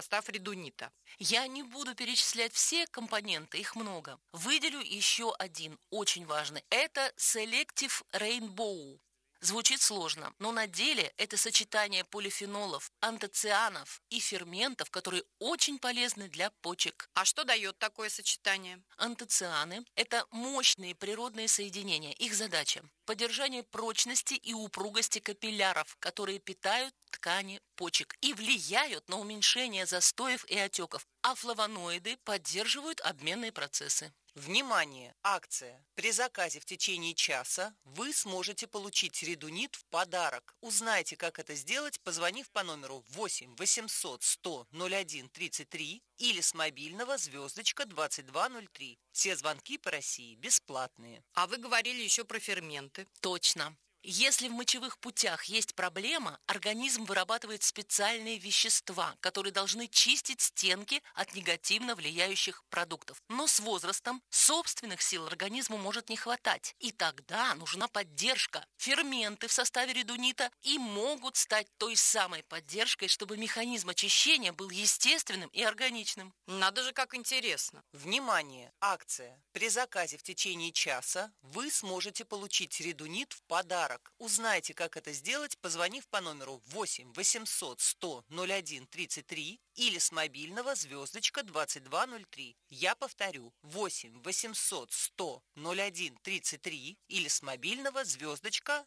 состав редунита? Я не буду перечислять все компоненты, их много. Выделю еще один, очень важный. Это Selective Rainbow. Звучит сложно, но на деле это сочетание полифенолов, антоцианов и ферментов, которые очень полезны для почек. А что дает такое сочетание? Антоцианы – это мощные природные соединения. Их задача – поддержание прочности и упругости капилляров, которые питают ткани почек и влияют на уменьшение застоев и отеков, а флавоноиды поддерживают обменные процессы. Внимание! Акция! При заказе в течение часа вы сможете получить редунит в подарок. Узнайте, как это сделать, позвонив по номеру 8 800 100 01 33 или с мобильного звездочка 2203. Все звонки по России бесплатные. А вы говорили еще про ферменты. Точно. Если в мочевых путях есть проблема, организм вырабатывает специальные вещества, которые должны чистить стенки от негативно влияющих продуктов. Но с возрастом собственных сил организму может не хватать, и тогда нужна поддержка. Ферменты в составе редунита и могут стать той самой поддержкой, чтобы механизм очищения был естественным и органичным. Надо же, как интересно. Внимание! Акция! При заказе в течение часа вы сможете получить редунит в подарок. Узнайте, как это сделать, позвонив по номеру 8 800 100 01 33 или с мобильного звездочка 2203. Я повторю, 8 800 100 01 33 или с мобильного звездочка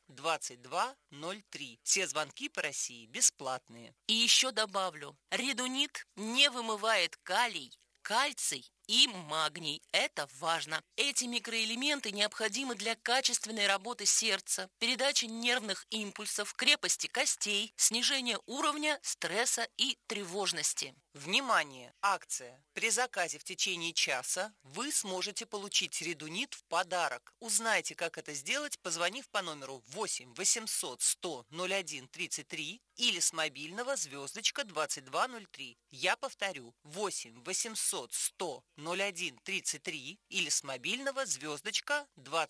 2203. Все звонки по России бесплатные. И еще добавлю, редунит не вымывает калий, кальций и магний. Это важно. Эти микроэлементы необходимы для качественной работы сердца, передачи нервных импульсов, крепости костей, снижения уровня стресса и тревожности. Внимание! Акция! При заказе в течение часа вы сможете получить редунит в подарок. Узнайте, как это сделать, позвонив по номеру 8 800 100 01 33 или с мобильного звездочка 2203. Я повторю, 8 800 100 01 33 или с мобильного звездочка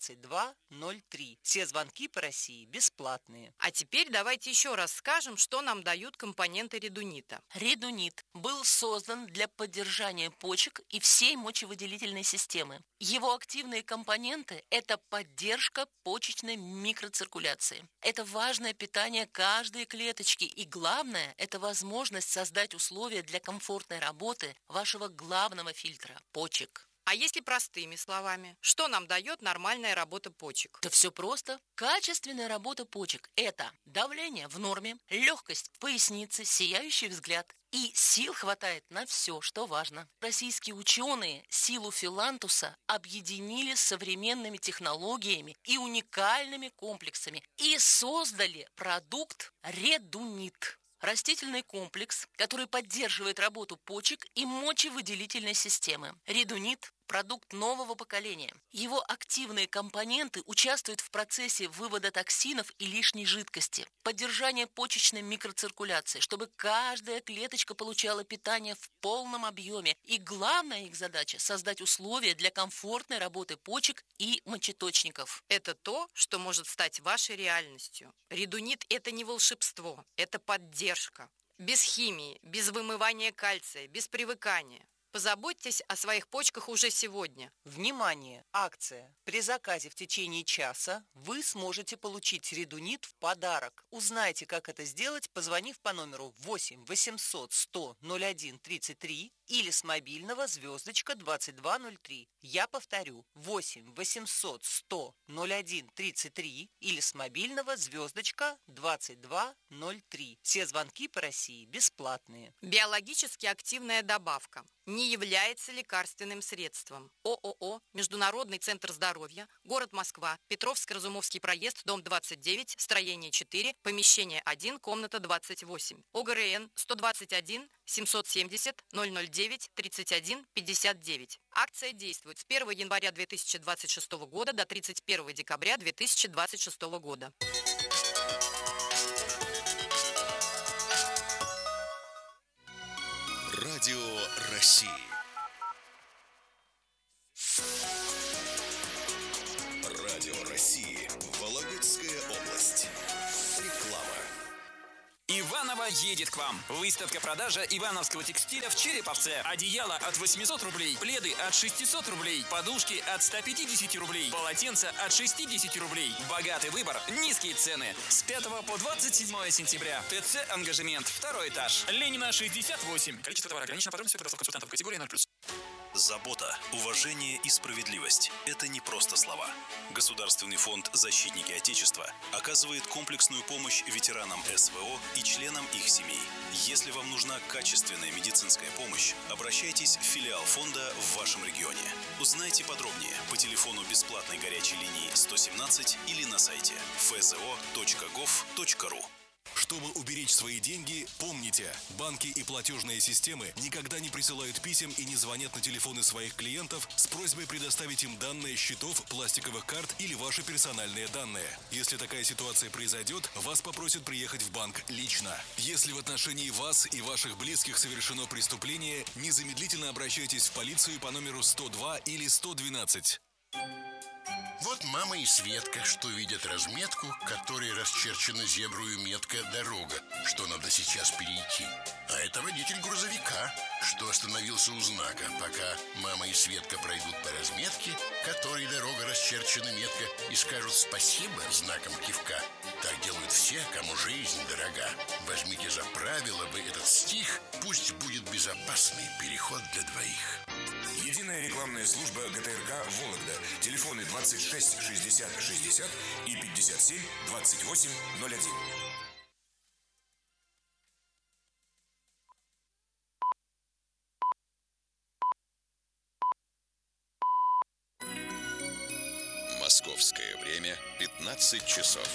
2203. Все звонки по России бесплатные. А теперь давайте еще раз скажем, что нам дают компоненты редунита. Редунит был создан для поддержания почек и всей мочевыделительной системы. Его активные компоненты – это поддержка почечной микроциркуляции. Это важное питание каждой клеточки, и главное – это возможность создать условия для комфортной работы вашего главного фильтра – почек. А если простыми словами, что нам дает нормальная работа почек? Да все просто. Качественная работа почек – это давление в норме, легкость в пояснице, сияющий взгляд. И сил хватает на все, что важно. Российские ученые силу филантуса объединили с современными технологиями и уникальными комплексами и создали продукт редунит. Растительный комплекс, который поддерживает работу почек и мочевыделительной системы. Редунит – продукт нового поколения. Его активные компоненты участвуют в процессе вывода токсинов и лишней жидкости, поддержания почечной микроциркуляции, чтобы каждая клеточка получала питание в полном объеме. И главная их задача – создать условия для комфортной работы почек и мочеточников. Это то, что может стать вашей реальностью. Редунит – это не волшебство, это поддержка. Без химии, без вымывания кальция, без привыкания. Позаботьтесь о своих почках уже сегодня. Внимание! Акция! При заказе в течение часа вы сможете получить редунит в подарок. Узнайте, как это сделать, позвонив по номеру 8 800 100 01 33 или с мобильного звездочка 2203. Я повторю, 8 800 100 01 33 или с мобильного звездочка 2203. Все звонки по России бесплатные. Биологически активная добавка не является лекарственным средством. ООО «Международный центр здоровья», город Москва, Петровско-Разумовский проезд, дом 29, строение 4, помещение 1, комната 28. ОГРН 121 770 009 31 59. Акция действует с 1 января 2026 года до 31 декабря 2026 года. Радио России. Радио России. Вологодская область. Реклама. Иваново едет к вам. Выставка-продажа ивановского текстиля в Череповце. Одеяло от 800 рублей, пледы от 600 рублей, подушки от 150 рублей, полотенца от 60 рублей. Богатый выбор, низкие цены. С 5 по 27 сентября. ТЦ «Ангажемент», 2 этаж. Ленина, 68. Количество товара ограничено. Подробности у консультантов категории 0+. Забота, уважение и справедливость – это не просто слова. Государственный фонд «Защитники Отечества» оказывает комплексную помощь ветеранам СВО и членам их семей. Если вам нужна качественная медицинская помощь, обращайтесь в филиал фонда в вашем регионе. Узнайте подробнее по телефону бесплатной горячей линии 117 или на сайте fzo.gov.ru. Чтобы уберечь свои деньги, помните, банки и платежные системы никогда не присылают писем и не звонят на телефоны своих клиентов с просьбой предоставить им данные счетов, пластиковых карт или ваши персональные данные. Если такая ситуация произойдет, вас попросят приехать в банк лично. Если в отношении вас и ваших близких совершено преступление, незамедлительно обращайтесь в полицию по номеру 102 или 112. Вот мама и Светка, что видят разметку, которой расчерчена зеброю метка «Дорога», что надо сейчас перейти. А это водитель грузовика, что остановился у знака, пока мама и Светка пройдут по разметке, которой дорога расчерчена метко, и скажут спасибо знаком кивка. Так делают все, кому жизнь дорога. Возьмите за правило вы этот стих, пусть будет безопасный переход для двоих. Единая рекламная служба ГТРК «Вологда». Телефоны 26 60 60 и 57 28 01. Московское время 15 часов.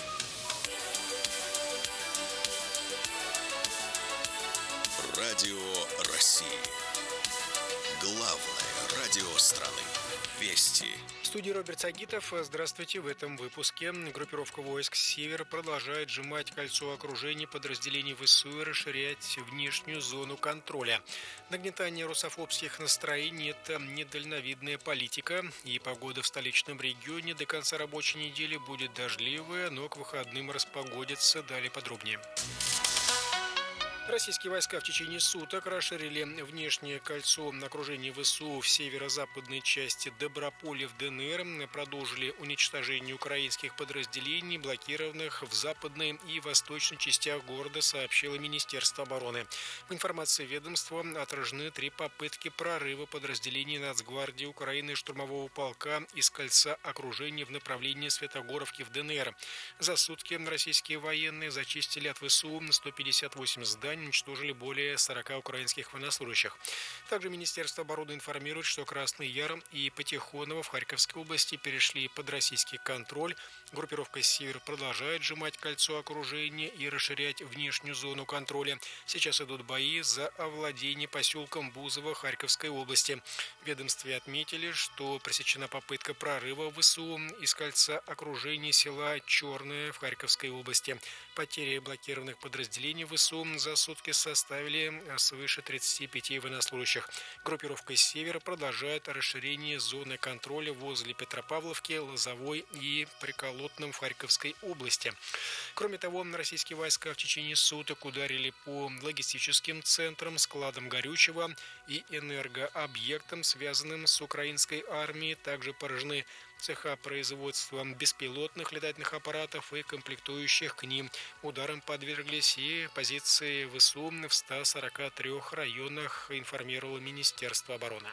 Радио России. Главное радио страны. Вести. В студии Роберт Сагитов. Здравствуйте. В этом выпуске группировка войск «Север» продолжает сжимать кольцо окружения подразделений ВСУ и расширять внешнюю зону контроля. Нагнетание русофобских настроений – это недальновидная политика, и погода в столичном регионе до конца рабочей недели будет дождливая, но к выходным распогодится. Далее подробнее. Российские войска в течение суток расширили внешнее кольцо окружения ВСУ в северо-западной части Доброполя в ДНР, продолжили уничтожение украинских подразделений, блокированных в западной и восточной частях города, сообщило Министерство обороны. В информации ведомства отражены 3 попытки прорыва подразделений Нацгвардии Украины и штурмового полка из кольца окружения в направлении Светогоровки в ДНР. За сутки российские военные зачистили от ВСУ 158 зданий, уничтожили более 40 украинских военнослужащих. Также Министерство обороны информирует, что Красный Яр и Потихоново в Харьковской области перешли под российский контроль. Группировка «Север» продолжает сжимать кольцо окружения и расширять внешнюю зону контроля. Сейчас идут бои за овладение поселком Бузово Харьковской области. В ведомстве отметили, что пресечена попытка прорыва ВСУ из кольца окружения села Черное в Харьковской области. Потери блокированных подразделений ВСУ за сутки составили свыше 35 военнослужащих. Группировка «Север» продолжает расширение зоны контроля возле Петропавловки, Лозовой и Приколотном в Харьковской области. Кроме того, российские войска в течение суток ударили по логистическим центрам, складам горючего и энергообъектам, связанным с украинской армией. Также поражены цеха производства беспилотных летательных аппаратов и комплектующих к ним. Ударом подверглись и позиции ВСУ в 143 районах, информировало Министерство обороны.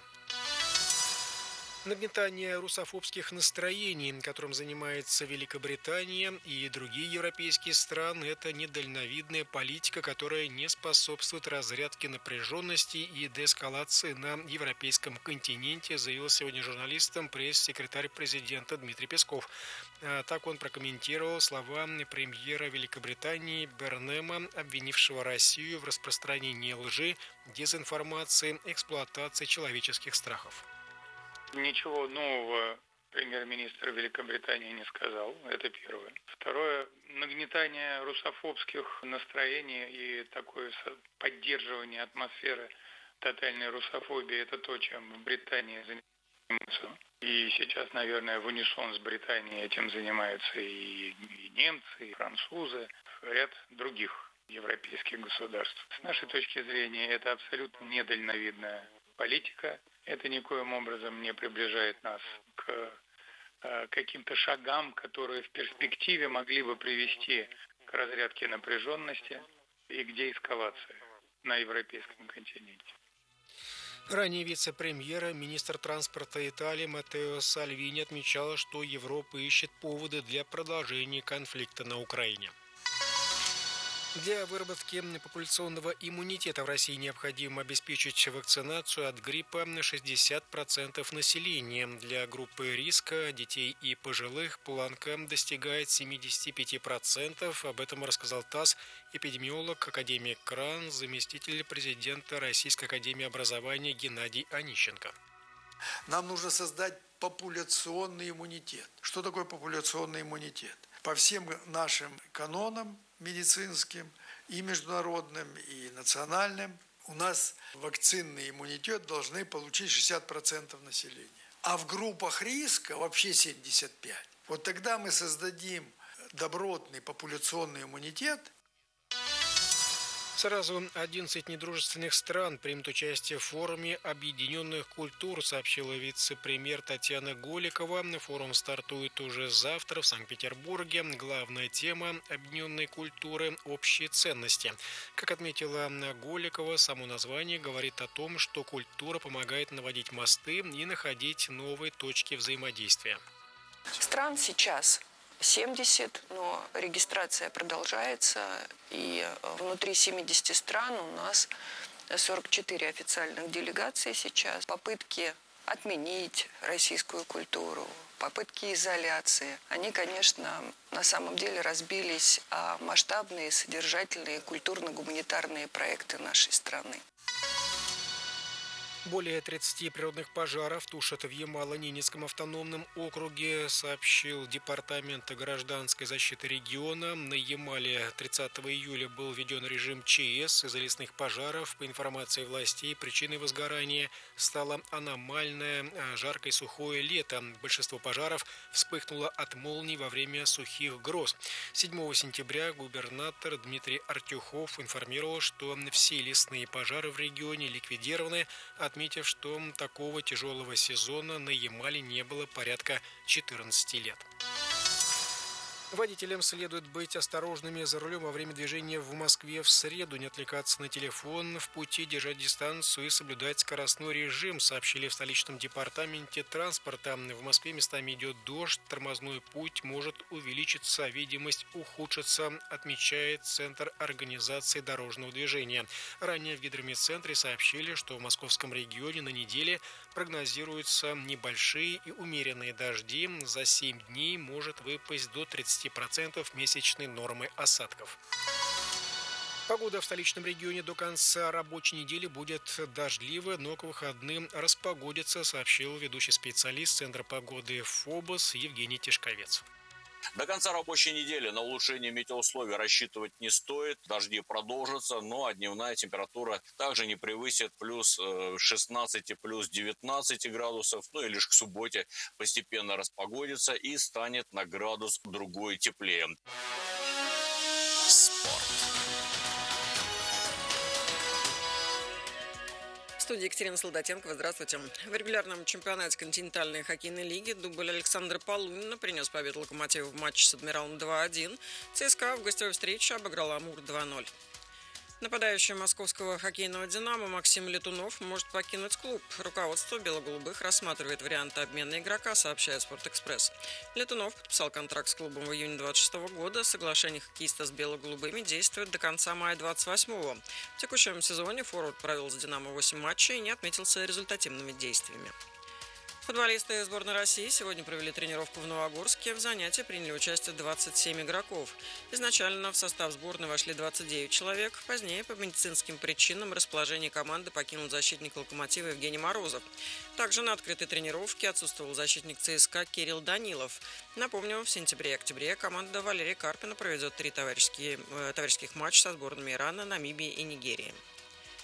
Нагнетание русофобских настроений, которым занимается Великобритания и другие европейские страны, это недальновидная политика, которая не способствует разрядке напряженности и деэскалации на европейском континенте, заявил сегодня журналистам пресс-секретарь президента Дмитрий Песков. Так он прокомментировал слова премьера Великобритании Бернема, обвинившего Россию в распространении лжи, дезинформации, эксплуатации человеческих страхов. Ничего нового премьер-министр Великобритании не сказал, это первое. Второе, нагнетание русофобских настроений и такое поддерживание атмосферы тотальной русофобии – это то, чем в Британии занимаются. И сейчас, наверное, в унисон с Британией этим занимаются и немцы, и французы, ряд других европейских государств. С нашей точки зрения, это абсолютно недальновидная политика. Это никоим образом не приближает нас к каким-то шагам, которые в перспективе могли бы привести к разрядке напряженности и к деэскалации на европейском континенте. Ранее вице-премьер, министр транспорта Италии Маттео Сальвини отмечал, что Европа ищет поводы для продолжения конфликта на Украине. Для выработки популяционного иммунитета в России необходимо обеспечить вакцинацию от гриппа на 60% населения. Для группы риска, детей и пожилых, планка достигает 75%. Об этом рассказал ТАСС эпидемиолог, академик КРАН, заместитель президента Российской академии образования Геннадий Онищенко. Нам нужно создать популяционный иммунитет. Что такое популяционный иммунитет? По всем нашим канонам медицинским, и международным, и национальным, у нас вакцинный иммунитет должны получить 60% населения. А в группах риска вообще 75%. Вот тогда мы создадим добротный популяционный иммунитет. Сразу 11 недружественных стран примут участие в форуме объединенных культур, сообщила вице-премьер Татьяна Голикова. Форум стартует уже завтра в Санкт-Петербурге. Главная тема объединенной культуры – общие ценности. Как отметила Голикова, само название говорит о том, что культура помогает наводить мосты и находить новые точки взаимодействия. Стран сейчас 70, но регистрация продолжается, и внутри 70 стран у нас 44 официальных делегации сейчас. Попытки отменить российскую культуру, попытки изоляции, они, конечно, на самом деле разбились о масштабные, содержательные, культурно-гуманитарные проекты нашей страны. Более 30 природных пожаров тушат в Ямало-Ненецком автономном округе, сообщил Департамент гражданской защиты региона. На Ямале 30 июля был введен режим ЧС из-за лесных пожаров. По информации властей, причиной возгорания стало аномальное жаркое и сухое лето. Большинство пожаров вспыхнуло от молний во время сухих гроз. 7 сентября губернатор Дмитрий Артюхов информировал, что все лесные пожары в регионе ликвидированы, отметив, что такого тяжелого сезона на Ямале не было порядка 14 лет. Водителям следует быть осторожными за рулем во время движения в Москве в среду, не отвлекаться на телефон в пути, держать дистанцию и соблюдать скоростной режим, сообщили в столичном департаменте транспорта. В Москве местами идет дождь, тормозной путь может увеличиться, видимость ухудшится, отмечает Центр организации дорожного движения. Ранее в Гидрометцентре сообщили, что в московском регионе на неделе прогнозируются небольшие и умеренные дожди. За 7 дней может выпасть до 30% месячной нормы осадков. Погода в столичном регионе до конца рабочей недели будет дождливая, но к выходным распогодится, сообщил ведущий специалист Центра погоды ФОБОС Евгений Тишковец. До конца рабочей недели на улучшение метеоусловий рассчитывать не стоит. Дожди продолжатся, но дневная температура также не превысит плюс 16, плюс 19 градусов. Ну и лишь к субботе постепенно распогодится и станет на градус другой теплее. Спорт. В студии Екатерина Солдатенкова. Здравствуйте. В регулярном чемпионате континентальной хоккейной лиги дубль Александра Полунина принес победу «Локомотиву» в матче с «Адмиралом» 2-1. ЦСКА в гостевой встрече обыграл «Амур» 2-0. Нападающий московского хоккейного «Динамо» Максим Летунов может покинуть клуб. Руководство бело-голубых рассматривает варианты обмена игрока, сообщает «Спортэкспресс». Летунов подписал контракт с клубом в июне 2026 года. Соглашение хоккеиста с бело-голубыми действует до конца мая 2028. В текущем сезоне форвард провел с «Динамо» 8 матчей и не отметился результативными действиями. Футболисты сборной России сегодня провели тренировку в Новогорске. В занятии приняли участие 27 игроков. Изначально в состав сборной вошли 29 человек. Позднее по медицинским причинам расположение команды покинул защитник «Локомотива» Евгений Морозов. Также на открытой тренировке отсутствовал защитник ЦСКА Кирилл Данилов. Напомню, в сентябре и октябре команда Валерия Карпина проведет 3 товарищеских матча со сборными Ирана, Намибии и Нигерии.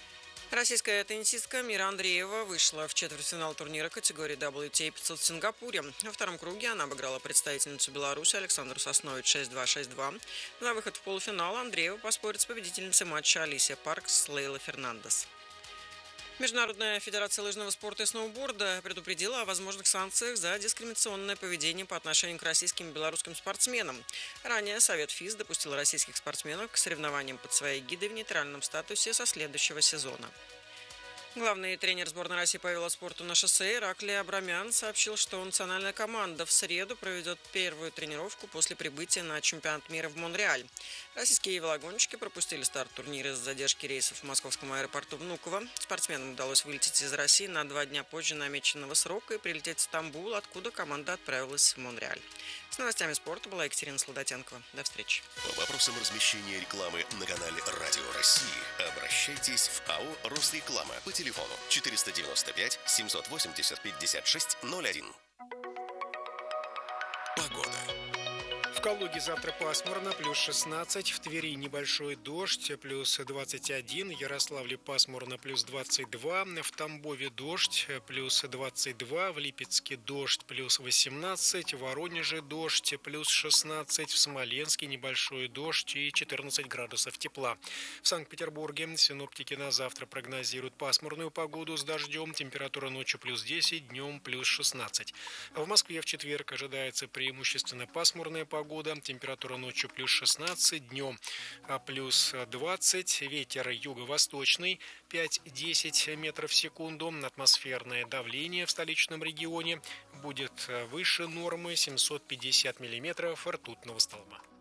Российская теннисистка Мира Андреева вышла в четвертьфинал турнира категории WTA 500 в Сингапуре. Во втором круге она обыграла представительницу Беларуси Александру Соснович 6-2, 6-2. За выход в полуфинал Андреева поспорит с победительницей матча Алисия Паркс с Лейлой Фернандес. Международная федерация лыжного спорта и сноуборда предупредила о возможных санкциях за дискриминационное поведение по отношению к российским и белорусским спортсменам. Ранее Совет ФИС допустил российских спортсменов к соревнованиям под своей гидой в нейтральном статусе со следующего сезона. Главный тренер сборной России по велоспорту на шоссе Ираклий Абрамян сообщил, что национальная команда в среду проведет первую тренировку после прибытия на чемпионат мира в Монреаль. Российские велогонщики пропустили старт турнира из-за задержки рейсов в московском аэропорту Внуково. Спортсменам удалось вылететь из России на 2 дня позже намеченного срока и прилететь в Стамбул, откуда команда отправилась в Монреаль. С новостями спорта была Екатерина Слодотенкова. До встречи. По вопросам размещения рекламы на канале Радио России обращайтесь в АО «Росреклама» по телефону 495 780 5601. Погода. В Калуге завтра пасмурно, плюс 16, в Твери небольшой дождь, плюс 21, в Ярославле пасмурно, плюс 22, в Тамбове дождь, плюс 22, в Липецке дождь, плюс 18, в Воронеже дождь, плюс 16, в Смоленске небольшой дождь и 14 градусов тепла. В Санкт-Петербурге синоптики на завтра прогнозируют пасмурную погоду с дождем, температура ночью плюс 10, днем плюс 16. В Москве в четверг ожидается преимущественно пасмурная погода. Температура ночью плюс 16, днем плюс 20, ветер юго-восточный 5-10 метров в секунду. Атмосферное давление в столичном регионе будет выше нормы 750 миллиметров ртутного столба.